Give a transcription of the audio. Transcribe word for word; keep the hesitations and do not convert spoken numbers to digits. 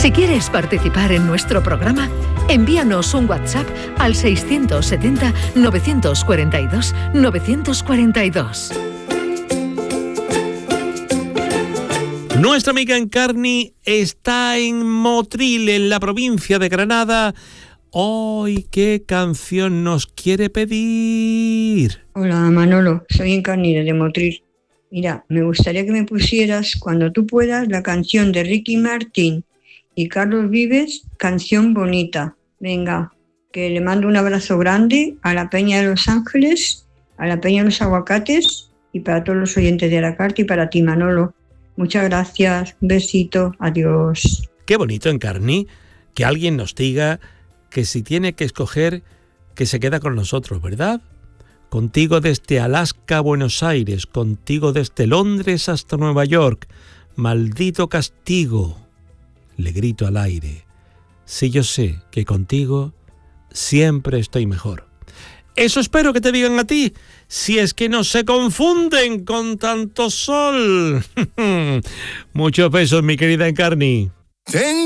Si quieres participar en nuestro programa, envíanos un WhatsApp al seiscientos setenta, novecientos cuarenta y dos, novecientos cuarenta y dos. Nuestra amiga Encarni está en Motril, en la provincia de Granada. Hoy, ¿qué canción nos quiere pedir? Hola Manolo, soy Encarni de Motril. Mira, me gustaría que me pusieras Cuando tú puedas la canción de Ricky Martin y Carlos Vives, Canción Bonita. Venga, que le mando un abrazo grande a la Peña de Los Ángeles, a la Peña de los Aguacates y para todos los oyentes de la carta y para ti, Manolo. Muchas gracias, un besito, adiós. Qué bonito, Encarni, que alguien nos diga que si tiene que escoger, que se queda con nosotros, ¿verdad? Contigo desde Alaska a Buenos Aires, contigo desde Londres hasta Nueva York. Maldito castigo, le grito al aire. Si yo sé que contigo siempre estoy mejor. Eso espero que te digan a ti, si es que no se confunden con tanto sol. Muchos besos, mi querida Encarni.